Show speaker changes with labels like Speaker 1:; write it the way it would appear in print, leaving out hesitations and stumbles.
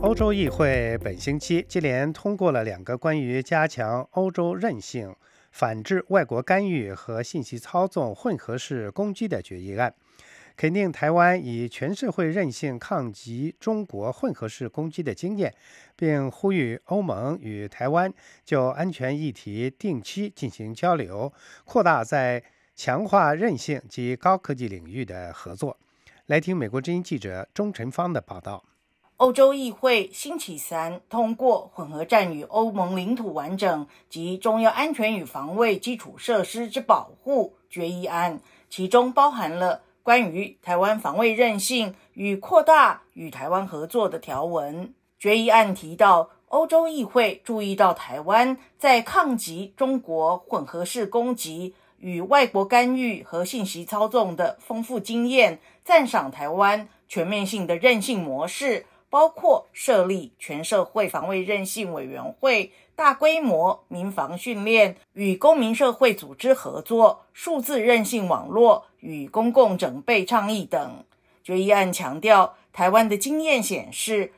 Speaker 1: 欧洲议会本星期接连通过了2个关于加强欧洲韧性、反制外国干预和信息操纵混合式攻击的决议案，肯定台湾以全社会韧性抗击中国混合式攻击的经验，并呼吁欧盟与台湾就安全议题定期进行交流，扩大在强化韧性及高科技领域的合作。来听美国之音记者钟晨芳的报道。
Speaker 2: 欧洲议会星期三通过混合战与欧盟领土完整及中央安全与防卫基础设施之保护决议案，其中包含了关于台湾防卫韧性与扩大与台湾合作的条文。决议案提到，欧洲议会注意到台湾在抗击中国混合式攻击与外国干预和信息操纵的丰富经验，赞赏台湾全面性的韧性模式，包括设立全社会防卫韧性委员会、大规模民防训练、与公民社会组织合作、数字韧性网络与公共整备倡议等。决议案强调，台湾的经验显示，